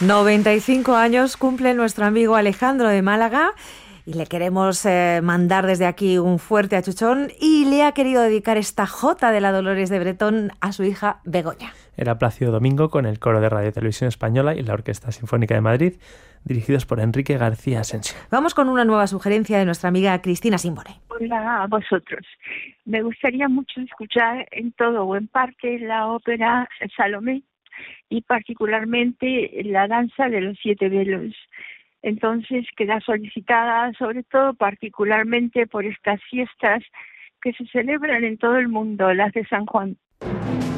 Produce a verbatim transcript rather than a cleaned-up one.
noventa y cinco años cumple nuestro amigo Alejandro de Málaga y le queremos eh, mandar desde aquí un fuerte achuchón y le ha querido dedicar esta jota de la Dolores de Bretón a su hija Begoña. Era Plácido Domingo con el Coro de Radio Televisión Española y la Orquesta Sinfónica de Madrid, dirigidos por Enrique García Asensio. Vamos con una nueva sugerencia de nuestra amiga Cristina Simbore. Hola a vosotros. Me gustaría mucho escuchar en todo o en parte la ópera Salomé y particularmente la danza de los siete velos. Entonces queda solicitada sobre todo particularmente por estas fiestas que se celebran en todo el mundo, las de San Juan.